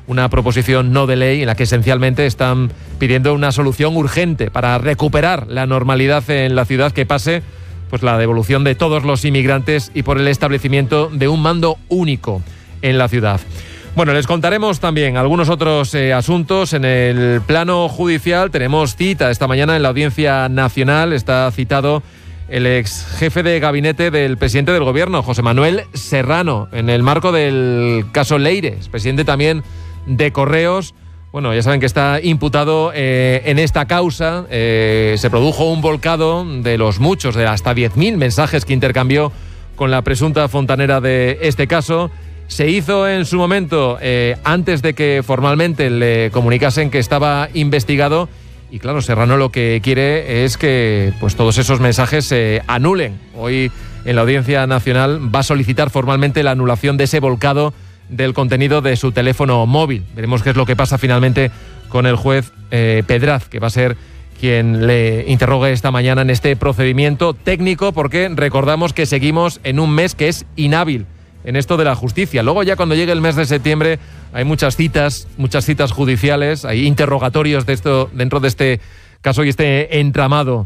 una proposición no de ley en la que esencialmente están pidiendo una solución urgente para recuperar la normalidad en la ciudad, que pase pues la devolución de todos los inmigrantes y por el establecimiento de un mando único en la ciudad. Bueno, les contaremos también algunos otros asuntos. En el plano judicial tenemos cita esta mañana en la Audiencia Nacional. Está citado el ex jefe de gabinete del presidente del gobierno, José Manuel Serrano, en el marco del caso Leires, presidente también de Correos. Bueno, ya saben que está imputado en esta causa. Se produjo un volcado de los muchos, de hasta 10.000 mensajes que intercambió con la presunta fontanera de este caso. Se hizo en su momento antes de que formalmente le comunicasen que estaba investigado. Y claro, Serrano lo que quiere es que pues todos esos mensajes se anulen. Hoy en la Audiencia Nacional va a solicitar formalmente la anulación de ese volcado del contenido de su teléfono móvil. Veremos qué es lo que pasa finalmente con el juez Pedraz, que va a ser quien le interrogue esta mañana en este procedimiento técnico, porque recordamos que seguimos en un mes que es inhábil en esto de la justicia. Luego ya cuando llegue el mes de septiembre hay muchas citas judiciales, hay interrogatorios de esto dentro de este caso y este entramado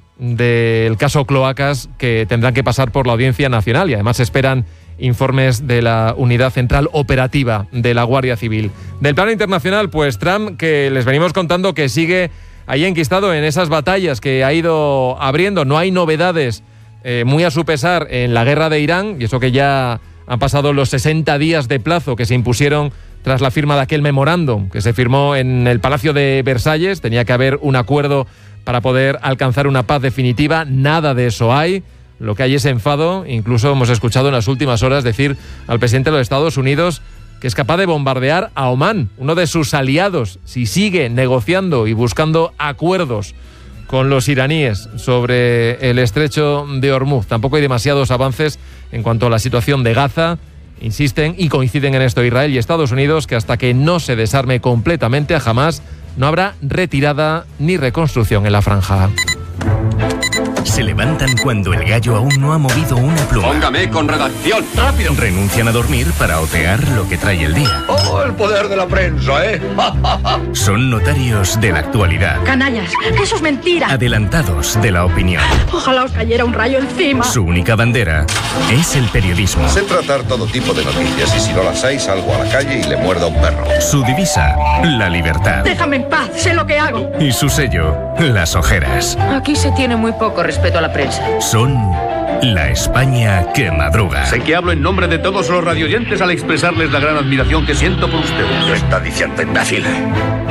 del caso Cloacas que tendrán que pasar por la Audiencia Nacional, y además esperan informes de la Unidad Central Operativa de la Guardia Civil. Del plano internacional, pues Trump, que les venimos contando que sigue ahí enquistado en esas batallas que ha ido abriendo. No hay novedades, muy a su pesar, en la guerra de Irán, y eso que ya han pasado los 60 días de plazo que se impusieron tras la firma de aquel memorándum que se firmó en el Palacio de Versalles. Tenía que haber un acuerdo para poder alcanzar una paz definitiva. Nada de eso hay. Lo que hay es enfado. Incluso hemos escuchado en las últimas horas decir al presidente de los Estados Unidos que es capaz de bombardear a Omán, uno de sus aliados, si sigue negociando y buscando acuerdos con los iraníes sobre el estrecho de Hormuz. Tampoco hay demasiados avances en cuanto a la situación de Gaza. Insisten y coinciden en esto Israel y Estados Unidos, que hasta que no se desarme completamente a Hamás, no habrá retirada ni reconstrucción en la franja. Se levantan cuando el gallo aún no ha movido una pluma. Póngame con redacción, rápido. Renuncian a dormir para otear lo que trae el día. ¡Oh, el poder de la prensa, eh! Son notarios de la actualidad. Canallas, eso es mentira. Adelantados de la opinión. Ojalá os cayera un rayo encima. Su única bandera es el periodismo. Sé tratar todo tipo de noticias y si no las hay salgo a la calle y le muerdo a un perro. Su divisa, la libertad. Déjame en paz, sé lo que hago. Y su sello, las ojeras. Aquí se tiene muy poco respeto a la prensa. Son la España que madruga. Sé que hablo en nombre de todos los radioyentes al expresarles la gran admiración que siento por ustedes. ¿Qué está diciendo, imbécil?